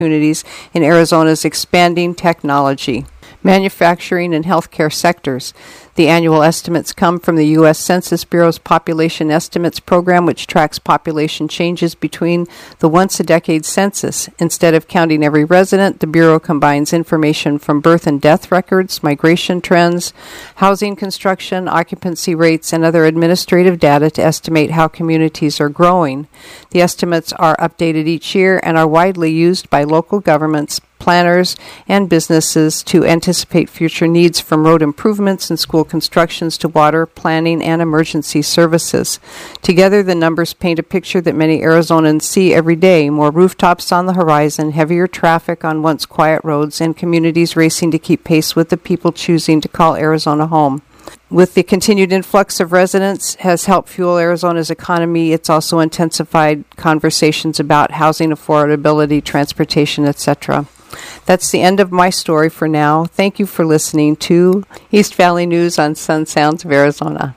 opportunities in Arizona's expanding technology, manufacturing, and healthcare sectors. The annual estimates come from the U.S. Census Bureau's Population Estimates Program, which tracks population changes between the once-a-decade census. Instead of counting every resident, the Bureau combines information from birth and death records, migration trends, housing construction, occupancy rates, and other administrative data to estimate how communities are growing. The estimates are updated each year and are widely used by local governments, planners, and businesses to anticipate future needs, from road improvements and school constructions to water, planning, and emergency services. Together, the numbers paint a picture that many Arizonans see every day: more rooftops on the horizon, heavier traffic on once quiet roads, and communities racing to keep pace with the people choosing to call Arizona home. With the continued influx of residents has helped fuel Arizona's economy. It's also intensified conversations about housing affordability, transportation, etc. That's the end of my story for now. Thank you for listening to East Valley News on Sun Sounds of Arizona.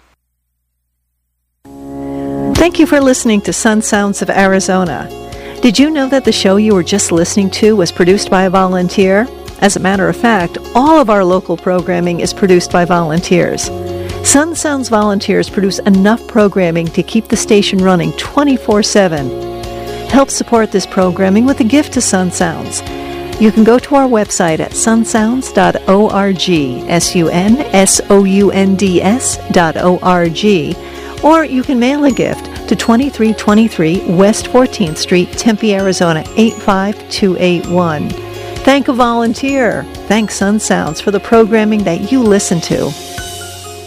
Thank you for listening to Sun Sounds of Arizona. Did you know that the show you were just listening to was produced by a volunteer? As a matter of fact, all of our local programming is produced by volunteers. Sun Sounds volunteers produce enough programming to keep the station running 24/7. Help support this programming with a gift to Sun Sounds. You can go to our website at sunsounds.org, sunsounds.org, or you can mail a gift to 2323 West 14th Street, Tempe, Arizona 85281. Thank a volunteer. Thank Sun Sounds for the programming that you listen to.